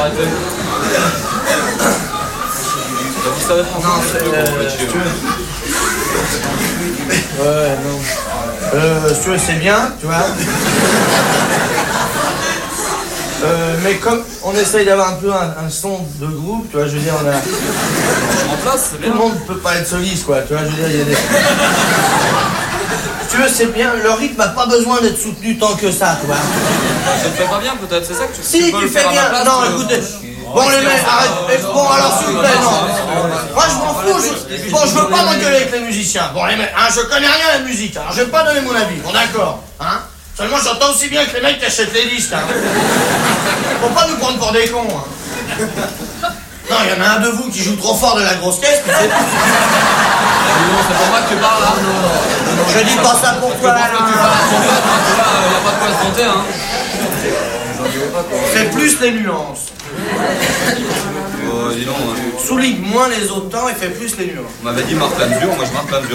arrêtez. Vous savez français? Non, c'est... Ouais, non. Si tu veux, c'est bien, tu vois. Mais comme on essaye d'avoir un peu un son de groupe, tu vois, je veux dire, on a... En place, c'est bien. Tout le monde peut pas être soliste, quoi, tu vois, je veux dire, il y a des... Si tu veux, c'est bien, le rythme n'a pas besoin d'être soutenu tant que ça, tu vois. Je le fais pas bien, peut-être, c'est ça que tu Si, peux tu le fais faire à ma bien. place, Non, écoutez. Bon, les mecs, arrête. Bon, alors, s'il vous plaît, non. Moi, je m'en fous. Bon, je veux pas m'engueuler avec les musiciens. Bon, les mecs, hein, je connais rien à la musique, alors je vais pas donner mon avis. Bon, d'accord, hein. Seulement, j'entends aussi bien que les mecs qui achètent les disques, hein. Faut pas nous prendre pour des cons, hein. Non, il y en a un de vous qui joue trop fort de la grosse caisse, puis c'est... Non, c'est pour moi que tu parles, là. Non, je dis pas ça pour toi, Parce que tu parles à ton pote, hein, tu vois, y a pas de quoi se vanter, hein. C'est plus les nuances. Dis donc, Souligne moins les autres temps et fait plus les nuances. on m'avait dit marque la mesure, moi je marque la mesure.